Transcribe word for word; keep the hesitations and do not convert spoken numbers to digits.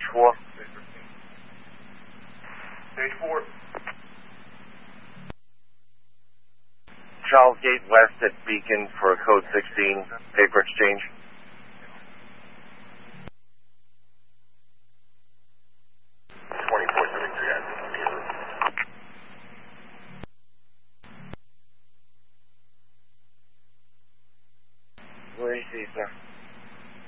four. Stage four. Charles Gate West at Beacon for code sixteen, paper exchange. twenty-four seventy-three, Where is he, sir?